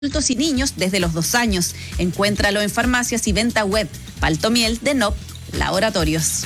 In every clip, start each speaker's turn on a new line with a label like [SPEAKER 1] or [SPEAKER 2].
[SPEAKER 1] adultos y niños desde los 2 años. Encuéntralo en farmacias y venta web. Paltomiel de NOP Laboratorios.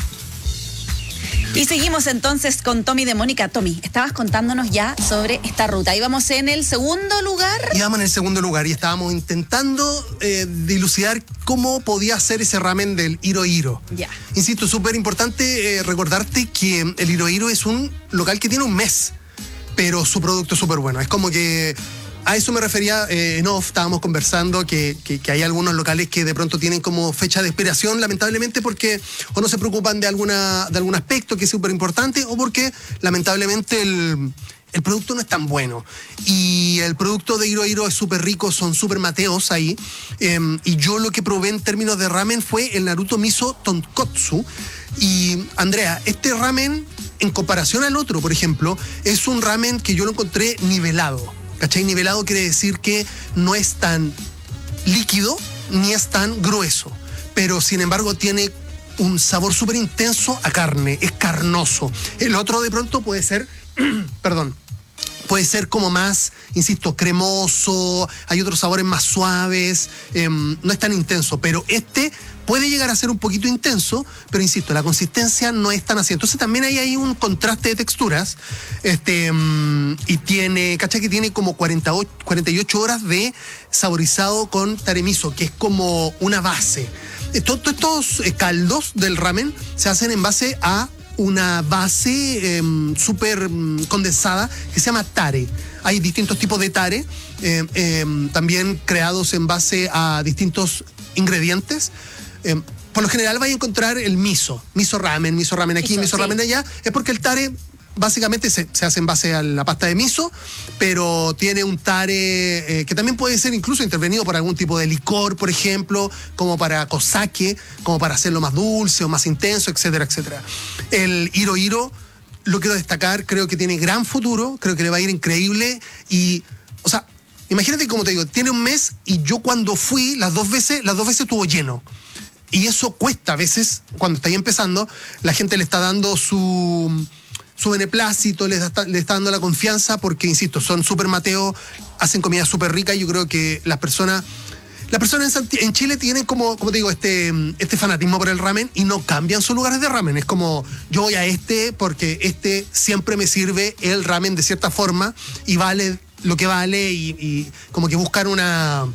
[SPEAKER 1] Y seguimos entonces con Tommy de Mónica. Tommy, estabas contándonos ya sobre esta ruta. Íbamos en el segundo lugar.
[SPEAKER 2] Íbamos en el segundo lugar y estábamos intentando dilucidar cómo podía ser ese ramen del Hiro Hiro.
[SPEAKER 1] Ya.
[SPEAKER 2] Insisto, súper importante recordarte que el Hiro Hiro es un local que tiene un mes, pero su producto es súper bueno. Es como que a eso me refería en off, estábamos conversando que hay algunos locales que de pronto tienen como fecha de expiración, lamentablemente, porque o no se preocupan de algún aspecto que es súper importante, o porque lamentablemente el producto no es tan bueno. Y el producto de Hiro Hiro es súper rico, son súper mateos ahí. Y yo lo que probé en términos de ramen fue el Naruto Miso Tonkotsu. Y Andrea, este ramen, en comparación al otro, por ejemplo, es un ramen que yo lo encontré nivelado. ¿Cachai? Nivelado quiere decir que no es tan líquido ni es tan grueso, pero sin embargo tiene un sabor súper intenso a carne, es carnoso. El otro de pronto puede ser, puede ser como más, insisto, cremoso, hay otros sabores más suaves, no es tan intenso, pero este puede llegar a ser un poquito intenso, pero insisto, la consistencia no es tan así. Entonces también hay un contraste de texturas, y tiene, ¿cachai? Que tiene como 48 horas de saborizado con taremiso, que es como una base. Todos estos caldos del ramen se hacen en base a una base súper condensada que se llama tare. Hay distintos tipos de tare, también creados en base a distintos ingredientes. Por lo general vais a encontrar el miso ramen aquí, miso ramen allá. Es porque el tare básicamente se hace en base a la pasta de miso, pero tiene un tare que también puede ser incluso intervenido por algún tipo de licor, por ejemplo, como para kosake, como para hacerlo más dulce o más intenso, etcétera, etcétera. El Hiro Hiro lo quiero destacar, creo que tiene gran futuro, creo que le va a ir increíble y, o sea, imagínate, como te digo, tiene un mes y yo cuando fui las dos veces estuvo lleno. Y eso cuesta a veces, cuando estáis empezando, la gente le está dando su beneplácito, le está dando la confianza, porque, insisto, son súper mateos, hacen comida súper rica, y yo creo que las personas en Chile tienen como te digo, este fanatismo por el ramen y no cambian sus lugares de ramen. Es como, yo voy a porque siempre me sirve el ramen de cierta forma y vale lo que vale, y como que buscar una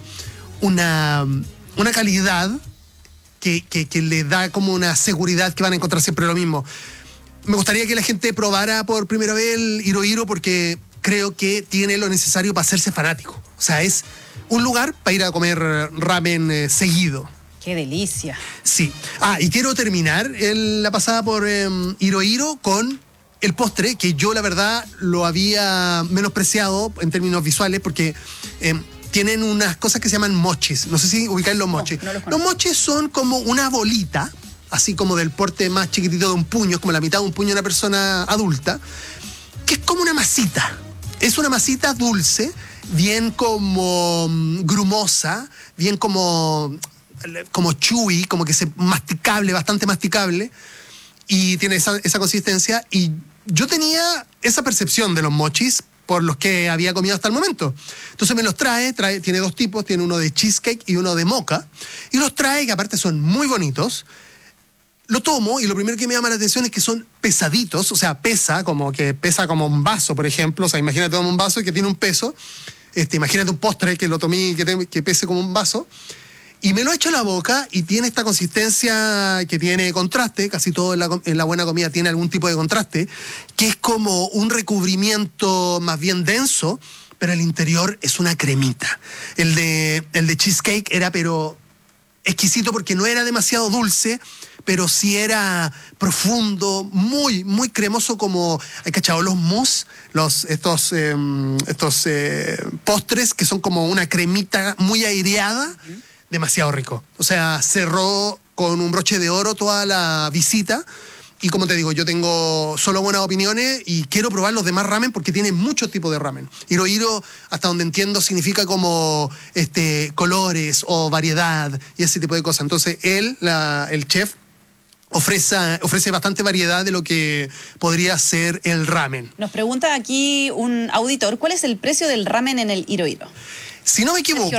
[SPEAKER 2] calidad que le da como una seguridad que van a encontrar siempre lo mismo. Me gustaría que la gente probara por primera vez el Hiro Hiro, porque creo que tiene lo necesario para hacerse fanático. O sea, es un lugar para ir a comer ramen seguido.
[SPEAKER 1] ¡Qué delicia!
[SPEAKER 2] Sí. Y quiero terminar la pasada por Hiro Hiro con el postre, que yo la verdad lo había menospreciado en términos visuales, porque tienen unas cosas que se llaman mochis. No sé si ubican los mochis.
[SPEAKER 1] No los conozco.
[SPEAKER 2] Los mochis son como una bolita, así como del porte más chiquitito de un puño, es como la mitad de un puño de una persona adulta, que es como una masita. Es una masita dulce, bien como grumosa, bien como chewy, como que masticable, bastante masticable, y tiene esa consistencia. Y yo tenía esa percepción de los mochis por los que había comido hasta el momento. Entonces me los trae, tiene 2 tipos, tiene uno de cheesecake y uno de mocha, y los trae, que aparte son muy bonitos. Lo tomo y lo primero que me llama la atención es que son pesaditos, o sea, pesa como un vaso, por ejemplo. O sea, imagínate un vaso que tiene un peso, imagínate un postre que lo tomé que pese como un vaso, y me lo echo a la boca y tiene esta consistencia que tiene contraste. Casi todo en la buena comida tiene algún tipo de contraste, que es como un recubrimiento más bien denso, pero el interior es una cremita. El de cheesecake era pero exquisito, porque no era demasiado dulce, pero sí era profundo, muy, muy cremoso, como, ¿hay cachado los mousse? Estos postres que son como una cremita muy aireada, demasiado rico. O sea, cerró con un broche de oro toda la visita. Y como te digo, yo tengo solo buenas opiniones y quiero probar los demás ramen, porque tiene muchos tipos de ramen. Hiro Hiro, hasta donde entiendo, significa como colores o variedad y ese tipo de cosas. Entonces el chef ofrece bastante variedad de lo que podría ser el ramen.
[SPEAKER 1] Nos pregunta aquí un auditor, ¿cuál es el precio del ramen en el Hiro Hiro?
[SPEAKER 2] Si no me equivoco,